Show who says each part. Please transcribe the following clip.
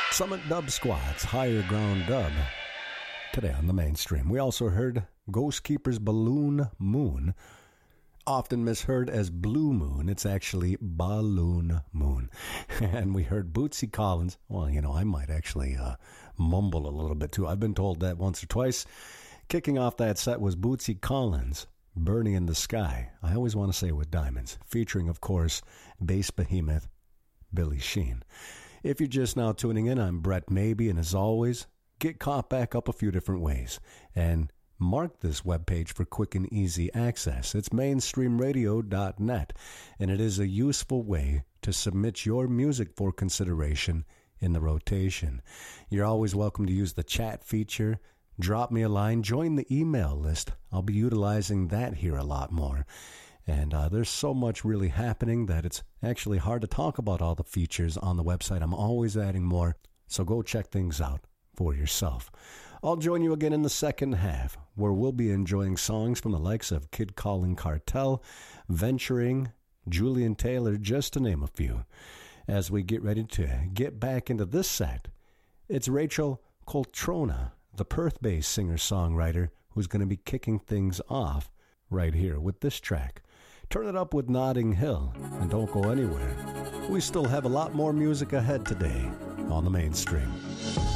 Speaker 1: Summit Dub Squad's Higher Ground Dub today on the mainstream. We also heard Ghost Keeper's Balloon Moon, often misheard as Blue Moon. It's actually Balloon Moon. And we heard Bootsy Collins. Well, you know, I might actually mumble a little bit too. I've been told that once or twice. Kicking off that set was Bootsy Collins, Burning in the Sky. I always want to say it with diamonds. Featuring, of course, bass behemoth Billy Sheehan. If you're just now tuning in, I'm Brett Maybe, and as always, get caught back up a few different ways. And mark this webpage for quick and easy access. It's mainstreamradio.net, and it is a useful way to submit your music for consideration in the rotation. You're always welcome to use the chat feature. Drop me a line. Join the email list. I'll be utilizing that here a lot more. And there's so much really happening that it's actually hard to talk about all the features on the website. I'm always adding more, so go check things out for yourself. I'll join you again in the second half, where we'll be enjoying songs from the likes of Kid Calling Cartel, Venturing, Julian Taylor, just to name a few. As we get ready to get back into this set, it's Rachel Coltrona, the Perth-based singer-songwriter, who's going to be kicking things off right here with this track. Turn it up with Notting Hill, and don't go anywhere. We still have a lot more music ahead today on the mainstream.